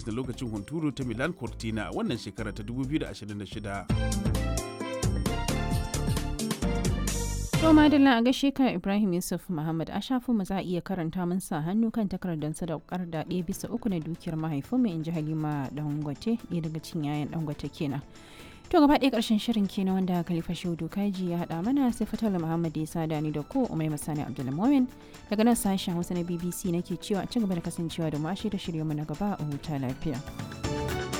na lokacin hunturu ta Milan Cortina a wannan shekara ta 2026. To madalla a gaishe ka Ibrahim Yusuf Muhammad a shafin mu za a iya karanta mun sa hannu kan takardar sadaukar da 1/3 na dukiyar mahaifin mu inji Halima Dangote ɗaya daga cikin yayan Dangote kenan. To gaba ɗaya ƙarshen shirin kenan wanda Khalifa Shehu Kaji ya haɗa mana sai Fatala Muhammad ya sada ni da ko Umai Masani Abdulmumin daga nan sashen Hausa na BBC nake cewa a ci gaba da kasancewa da mu a shirye mu na gaba a huta lafiya.